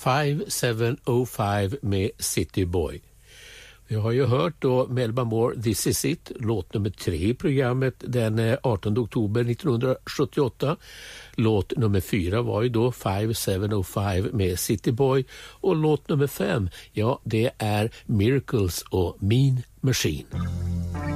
5705 med City Boy. Vi har ju hört då Melba Moore, This Is It, låt nummer 3 i programmet den 18 oktober 1978. Låt nummer 4 var ju då 5705 med City Boy, och låt nummer 5, ja, det är Miracles och Mean Machine.